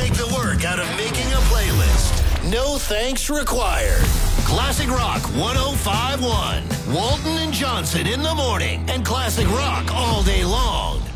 take the work out of making a playlist. No thanks required. Classic Rock 105.1. Walton and Johnson in the morning and Classic Rock all day long.